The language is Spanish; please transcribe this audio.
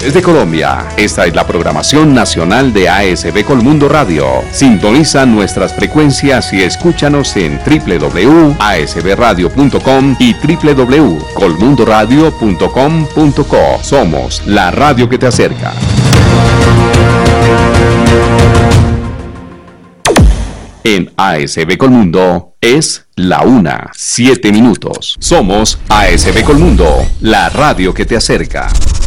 Desde Colombia, esta es la programación nacional de ASB Colmundo Radio. Sintoniza nuestras frecuencias y escúchanos en www.asbradio.com y www.colmundoradio.com.co. Somos la radio que te acerca. En ASB Colmundo es la 1:07. Somos ASB Colmundo, la radio que te acerca.